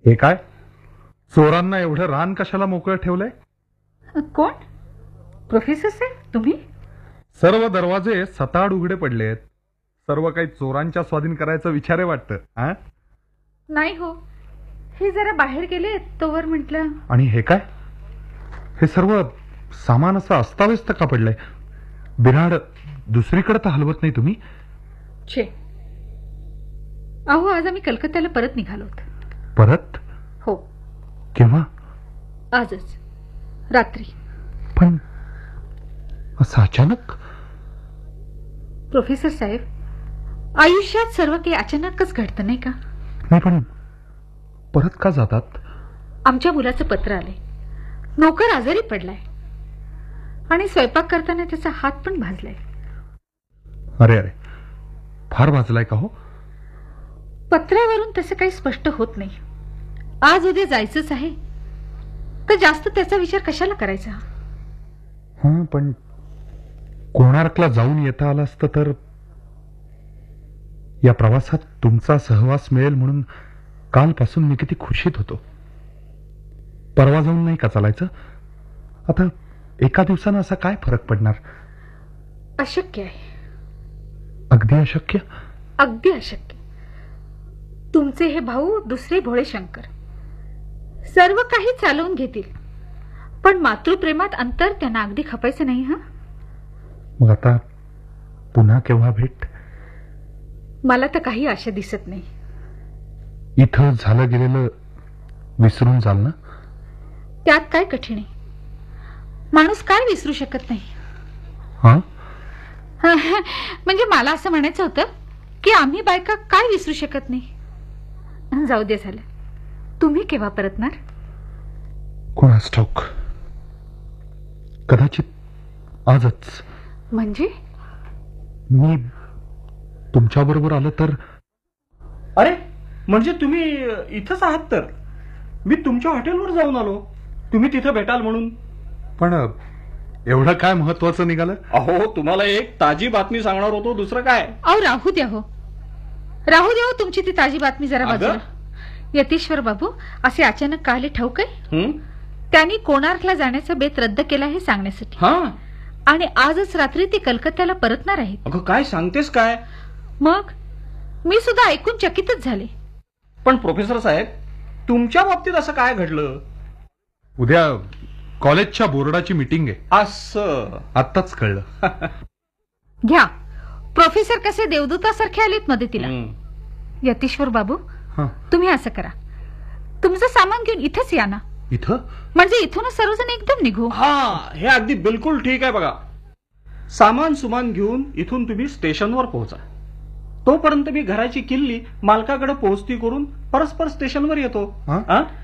हे काय? चोरांना एवढं रान कशाला मोकळं ठेवलंय? कोण? प्रोफेसर साहेब तुम्ही? सर्व दरवाजे सताड उघडे पडलेत. सर्व काही चोरांच्या स्वाधीन करायचा विचार आहे वाटतं. हा? नाही हो, हे जरा बाहेर गेले तोवर म्हटलं. आणि हे काय? हे सर्व सामान असं अस्ताव्यस्त का पडलंय? बिराड दुसरीकडे तर हलवत नाही तुम्ही? छे, अहो आज आम्ही कलकत्त्याला परत निघालोत. परत? हो, केव्हा? आजच रात्री. पण असं अचानक? प्रोफेसर साहेब, आयुष्यात सर्व काही अचानकच घडतं नाही का? नाही, पण परत का जातात? आमच्या मुलाचं पत्र आलंय. नोकर आजारी पडलाय आणि स्वयंपाक करताना त्याचा हात पण भाजलाय. अरे अरे, फार भाजलाय का हो? पत्रावरून तसं काही स्पष्ट होत नाही. आज उद्या जायचंच आहे तर जास्त त्याचा विचार कशाला करायचा? हा, पण कोणार्कला जाऊन येता आलं असतं तर. या प्रवासात तुमचा सहवास मिळेल म्हणून कालपासून मी किती खुशीत होतो. परवा जाऊन नाही का चालायचं? आता एका दिवसानं असा काय फरक पडणार? अशक्य आहे. अगदी अशक्य? अगदी अशक्य. तुमचे हे भाऊ दुसरे भोळे शंकर सर्व काही चालवून घेतील, पण मातृप्रेमात अंतर त्यांना अगदी खपायचं नाही. हा, मग आता पुन्हा केव्हा भेट? मला तर काही आशा दिसत नाही. इथं झालं गेलेलं विसरून जाल ना? त्यात काय कठीण आहे? माणूस काय विसरू शकत नाही. हा, म्हणजे मला असं म्हणायचं होतं की आम्ही बायका काय विसरू शकत नाही. जाऊ दे, झालं. तुम्ही केव्हा परतणार? कोणास ठाऊक. कदाचित आजच. म्हणजे? मी तुमच्या बरोबर आलं तर. अरे, म्हणजे तुम्ही इथंच आहात? तर मी तुमच्या हॉटेलवर जाऊन आलो, तुम्ही तिथं भेटाल म्हणून. पण एवढं काय महत्वाचं निघालं? अहो, तुम्हाला एक ताजी बातमी सांगणार होतो, दुसरं काय. अहो राहू द्या हो, राहू द्या हो तुमची ती ताजी बातमी जरा बाजूला. यतीश्वर बाबू असे अचानक का आले ठाऊक आहे? त्यांनी कोणार्कला जाण्याचा बेत रद्द केला हे सांगण्यासाठी. हा, आणि आजच रात्री ते कलकत्त्याला परतणार आहेत. अगं काय सांगतेस काय? मग मी सुद्धा ऐकून चकितच झाले. पण प्रोफेसर साहेब, तुमच्या बाबतीत असं काय घडलं? उद्या कॉलेजच्या बोर्डाची मीटिंग आहे. असं आत्ताच कळलं. घ्या, प्रोफेसर कसे देवदूतासारखे आलेत मदतीला. यतीश्वर बाबू, तुम्ही असं करा, तुमचं सामान घेऊन इथेच या ना. इथं? म्हणजे इथूनच सर्वजण एकदम निघू. हा, हे अगदी बिलकुल ठीक आहे. बघा, सामान सुमान घेऊन इथून तुम्ही स्टेशनवर पोहोचा. तोपर्यंत मी घराची किल्ली मालकाकडे पोहोचती करून परस्पर स्टेशनवर येतो.